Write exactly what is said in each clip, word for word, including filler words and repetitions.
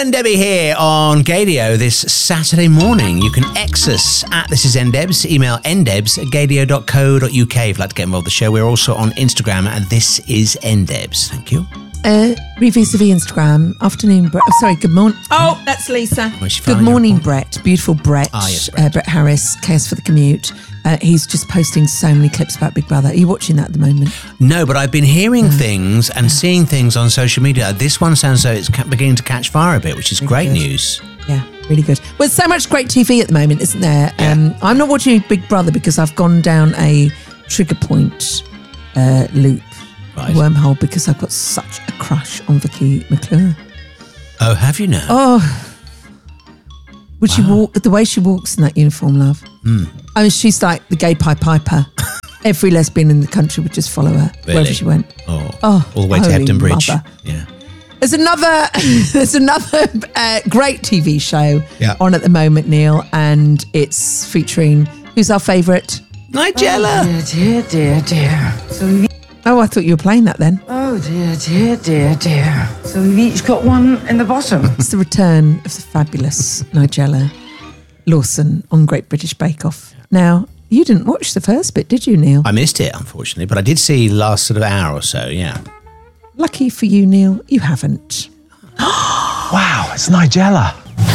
and Debbie here on Gadio this Saturday morning. You can X us at This Is Ndebs, email ndebs at gadio dot co dot uk if you'd like to get involved with the show. We're also on Instagram at This Is Ndebs. Thank you. Uh, vis-a-vis Instagram, afternoon, Brett. Oh, sorry, good morning. Oh, that's Lisa. Good morning, Brett. Beautiful Brett. Ah, yes, Brett. Uh, Brett Harris, Chaos for the Commute. Uh, he's just posting so many clips about Big Brother. Are you watching that at the moment? No, but I've been hearing uh, things and uh, seeing things on social media. This one sounds as though it's ca- beginning to catch fire a bit, which is really great good. news. Yeah, really good. Well, there's so much great T V at the moment, isn't there? Yeah. Um, I'm not watching Big Brother because I've gone down a trigger point uh, loop. Right. Wormhole because I've got such a crush on Vicky McClure. Oh, have you now? Oh, would wow. she walk the way she walks in that uniform, love? Mm. I mean, she's like the gay Pied Piper. Every lesbian in the country would just follow her really? wherever she went. Oh, oh all the way to Hebden Bridge. Mother. Yeah. There's another, there's another uh, great T V show yeah. on at the moment, Neil, and it's featuring who's our favourite? Nigella. Oh, dear, dear, dear, dear. So. Oh, I thought you were playing that then. Oh, dear, dear, dear, dear. So we've each got one in the bottom. It's the return of the fabulous Nigella Lawson on Great British Bake Off. Now, you didn't watch the first bit, did you, Neil? I missed it, unfortunately, but I did see the last sort of hour or so, yeah. Lucky for you, Neil, you haven't. Wow, it's Nigella.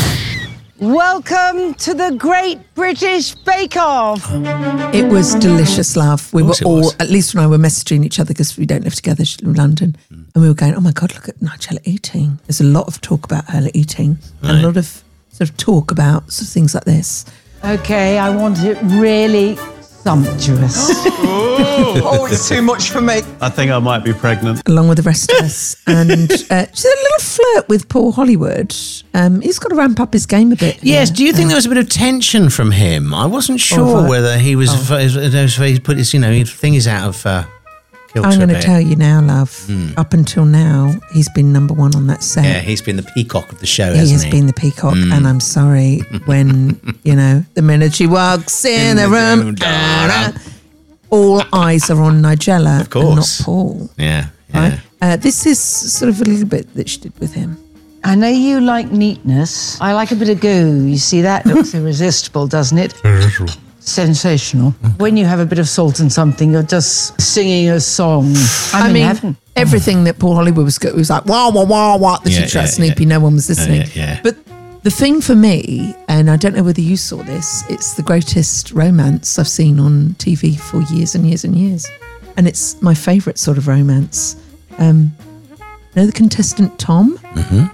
Welcome to the Great British Bake Off. It was delicious, love. We were all, was. at least when I were messaging each other because we don't live together in London, mm. and we were going, oh my God, look at Nigella eating. There's a lot of talk about her eating right. and a lot of sort of talk about sort of things like this. Okay, I want it really sumptuous. Oh, it's too much for me. I think I might be pregnant. Along with the rest of us. And uh, she's had a little flirt with Paul Hollywood. Um, he's got to ramp up his game a bit. Yes, yeah. do you think uh, there was a bit of tension from him? I wasn't sure oh, whether he was, oh. his, he put his, you know, his thingers out of uh, kilter. I'm going to tell you now, love, mm. up until now, he's been number one on that set. Yeah, he's been the peacock of the show, he hasn't has he? been the peacock, mm. and I'm sorry when, you know, the minute she walks in, in the, the room, da, da, all eyes are on Nigella of course. and not Paul. Yeah, yeah. Right? Uh, this is sort of a little bit that she did with him. I know you like neatness. I like a bit of goo. You see, that looks irresistible, doesn't it? Sensational. When you have a bit of salt in something, you're just singing a song. I'm I in mean, heaven. Everything that Paul Hollywood was good was like, wah, wah, wah, wah, the yeah, teacher yeah, at Snoopy, yeah. no one was listening. Uh, yeah, yeah. But the thing for me, and I don't know whether you saw this, it's the greatest romance I've seen on T V for years and years and years. And it's my favourite sort of romance. Um, you know the contestant Tom? Mm-hmm.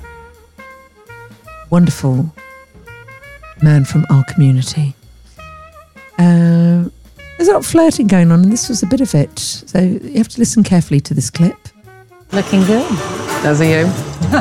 Wonderful man from our community. Uh, there's a lot of flirting going on, and this was a bit of it. So you have to listen carefully to this clip. Looking good. Does he you?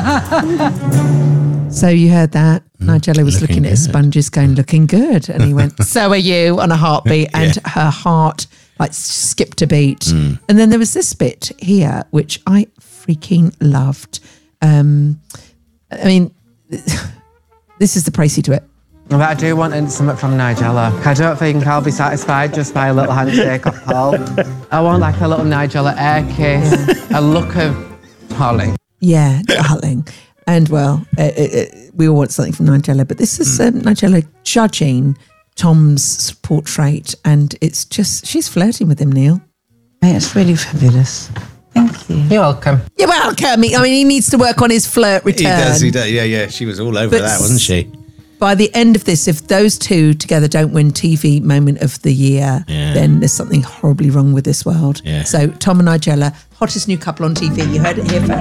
So you heard that. Nigella was looking, looking at his sponges going, looking good. And he went, so are you, on a heartbeat. And yeah. her heart like skipped a beat. Mm. And then there was this bit here, which I freaking loved. Um, I mean, this is the pricey to it. But I do want something from Nigella. I don't think I'll be satisfied just by a little handshake off Paul. I want like a little Nigella air kiss, a look of Holly. Yeah, darling. And well, uh, uh, we all want something from Nigella, but this is um, Nigella judging Tom's portrait, and it's just, she's flirting with him, Neil. It's really fabulous. Thank you. You're welcome. You're welcome. I mean, he needs to work on his flirt return. He does, he does. Yeah, yeah. She was all over But that, wasn't she? By the end of this, if those two together don't win T V Moment of the Year, Yeah. then there's something horribly wrong with this world. Yeah. So Tom and Nigella, hottest new couple on T V. You heard it here first.